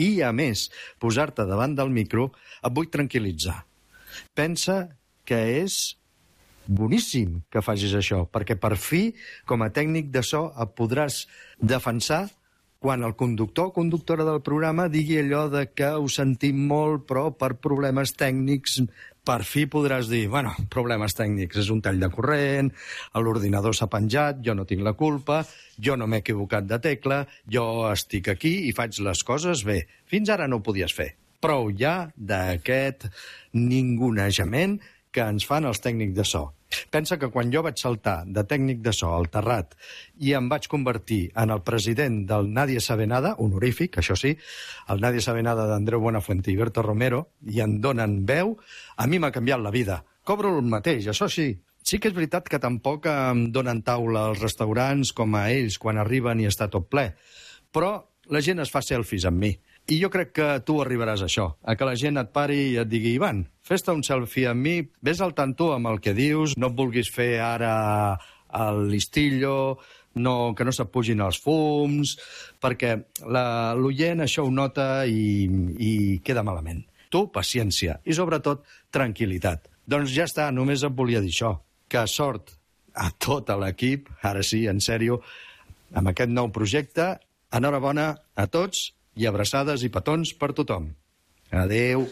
I, a més, posar-te davant del micro, et vull tranquil·litzar. Pensa que és boníssim que facis això, perquè per fi, com a tècnic de so, et podràs defensar quan el conductor o conductora del programa digui allò de que ho sentim molt, però per problemes tècnics, per fi podràs dir, bueno, problemes tècnics, és un tall de corrent, l'ordinador s'ha penjat, jo no tinc la culpa, jo no m'he equivocat de tecla, jo estic aquí i faig les coses bé. Fins ara no ho podies fer. Prou ja d'aquest ningunejament que ens fan els tècnics de so. Pensa que quan jo vaig saltar de tècnic de so al terrat i em vaig convertir en el president del Nadie Sabe Nada, honorífic, això sí, el Nadie Sabe Nada d'Andreu Buenafuente i Berto Romero, i en donen veu, a mi m'ha canviat la vida. Cobro el mateix, això sí. Sí que és veritat que tampoc em donen taula als restaurants com a ells quan arriben i està tot ple, però la gent es fa selfies amb mi. I jo crec que tu arribaràs a això, a que la gent et pari i et digui Ivan, fes-te un selfie amb mi, ves al tanto amb el que dius, no et vulguis fer ara el listillo, que no se't pugin els fums, perquè l'oient això ho nota i queda malament. Tu, paciència i, sobretot, tranquil·litat. Doncs ja està, només et volia dir això, que sort a tot l'equip, ara sí, en sèrio, amb aquest nou projecte. Enhorabona a tots i abraçades i petons per tothom. Adéu.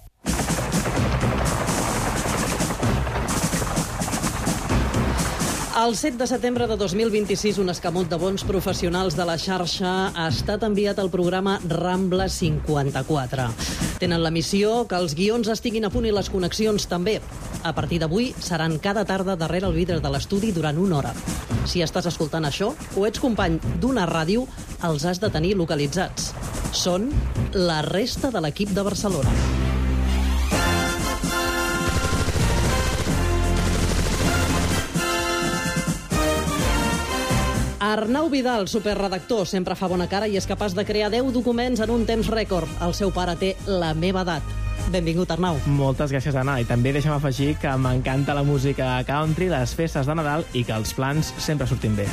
El 7 de setembre de 2026, un escamot de bons professionals de la xarxa ha estat enviat al programa Rambla 54. Tenen la missió que els guions estiguin a punt i les connexions també. A partir d'avui seran cada tarda darrere el vidre de l'estudi durant 1 hora. Si estàs escoltant això o ets company d'una ràdio, els has de tenir localitzats. Són la resta de l'equip de Barcelona. Arnau Vidal, superredactor, sempre fa bona cara i és capaç de crear 10 documents en un temps rècord. El seu pare té la meva edat. Benvingut, Arnau. Moltes gràcies, Anna. I també deixa'm afegir que m'encanta la música country, les festes de Nadal i que els plans sempre surtin bé.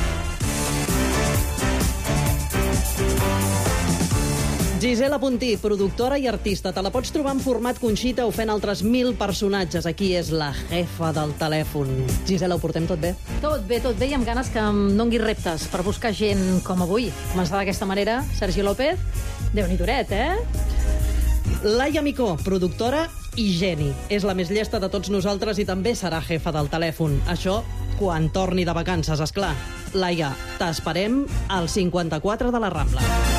Gisela Puntí, productora i artista. Te la pots trobar en format Conxita o fent altres 1000 personatges. Aquí és la jefa del telèfon. Gisela, ho portem tot bé? Tot bé, i amb ganes que em dongui reptes per buscar gent com avui. Començar d'aquesta manera, Sergi López, Déu-n'hi-duret, Laia Micó, productora i geni. És la més llesta de tots nosaltres i també serà jefa del telèfon. Això quan torni de vacances, esclar. Laia, t'esperem al 54 de la Rambla.